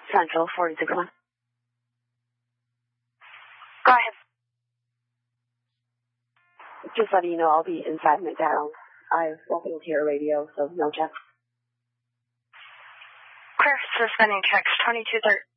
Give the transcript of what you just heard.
Central 461. Go ahead. Just letting you know I'll be inside McDowell. I won't be able to hear radio, so no checks. Clear for sending text 2213.